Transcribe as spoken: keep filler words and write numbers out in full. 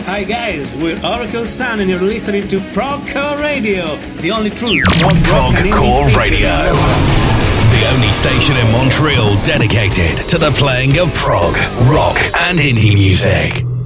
Hi guys, we're Oracle Sun and you're listening to Progcore Radio, the only true Progcore Radio. The only station in Montreal dedicated to the playing of prog, rock and indie music.